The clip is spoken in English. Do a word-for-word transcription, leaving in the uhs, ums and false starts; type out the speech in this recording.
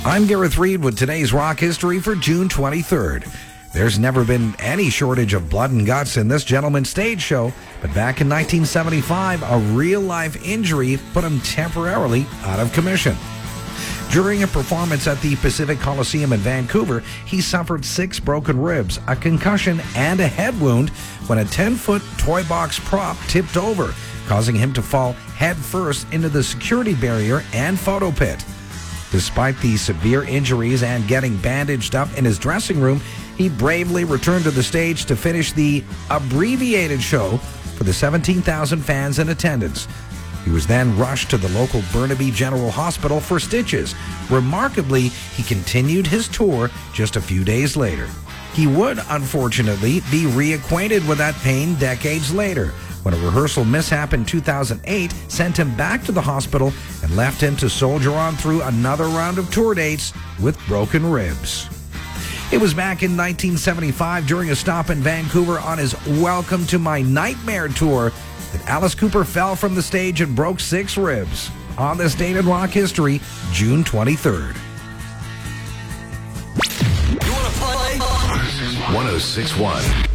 I'm Gareth Reed with today's rock history for June twenty-third. There's never been any shortage of blood and guts in this gentleman's stage show, but back in nineteen seventy-five, a real-life injury put him temporarily out of commission. During a performance at the Pacific Coliseum in Vancouver, he suffered six broken ribs, a concussion, and a head wound when a ten-foot toy box prop tipped over, causing him to fall headfirst into the security barrier and photo pit. Despite the severe injuries and getting bandaged up in his dressing room, he bravely returned to the stage to finish the abbreviated show for the seventeen thousand fans in attendance. He was then rushed to the local Burnaby General Hospital for stitches. Remarkably, he continued his tour just a few days later. He would, unfortunately, be reacquainted with that pain decades later, when a rehearsal mishap in two thousand eight sent him back to the hospital and left him to soldier on through another round of tour dates with broken ribs. It was back in nineteen seventy-five, during a stop in Vancouver on his Welcome to My Nightmare tour, that Alice Cooper fell from the stage and broke six ribs. On this date in rock history, June twenty-third. You want to play? one oh six point one